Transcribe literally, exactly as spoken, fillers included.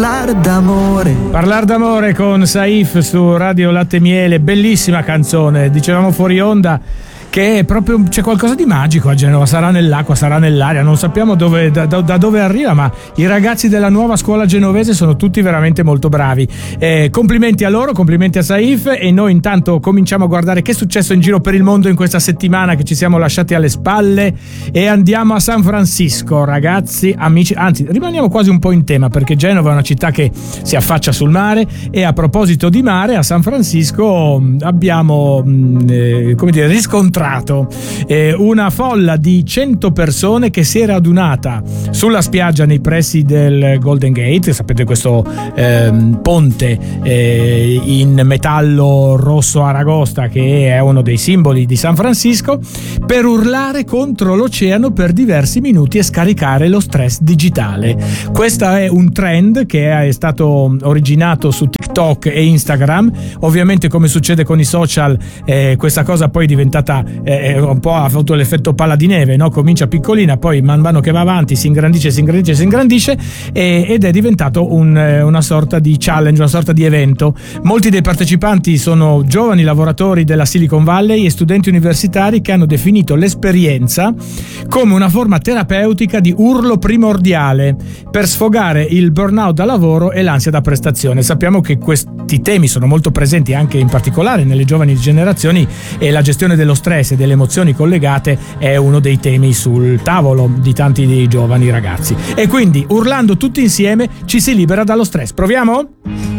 Parlare d'amore. Parlare d'amore con Saif su Radio Latte Miele, bellissima canzone. Dicevamo fuori onda che è proprio, c'è qualcosa di magico a Genova, sarà nell'acqua, sarà nell'aria, non sappiamo dove, da, da dove arriva, ma i ragazzi della nuova scuola genovese sono tutti veramente molto bravi. Eh, complimenti a loro, complimenti a Saif, e noi intanto cominciamo a guardare che è successo in giro per il mondo in questa settimana che ci siamo lasciati alle spalle, e andiamo a San Francisco, ragazzi, amici, anzi rimaniamo quasi un po' in tema perché Genova è una città che si affaccia sul mare, e a proposito di mare, a San Francisco abbiamo eh, come dire riscontrato Eh, una folla di cento persone che si era adunata sulla spiaggia nei pressi del Golden Gate, sapete, questo eh, ponte eh, in metallo rosso aragosta che è uno dei simboli di San Francisco, per urlare contro l'oceano per diversi minuti e scaricare lo stress digitale. Questo è un trend che è stato originato su TikTok e Instagram. Ovviamente, come succede con i social, eh, questa cosa poi è diventata Eh, un po' ha avuto l'effetto palla di neve, no? Comincia piccolina, poi man mano che va avanti si ingrandisce, si ingrandisce, si ingrandisce e, ed è diventato un, una sorta di challenge, una sorta di evento. Molti dei partecipanti sono giovani lavoratori della Silicon Valley e studenti universitari che hanno definito l'esperienza come una forma terapeutica di urlo primordiale per sfogare il burnout da lavoro e l'ansia da prestazione. Sappiamo che questi temi sono molto presenti anche in particolare nelle giovani generazioni, e la gestione dello stress e delle emozioni collegate è uno dei temi sul tavolo di tanti dei giovani ragazzi, e quindi urlando tutti insieme ci si libera dallo stress. Proviamo?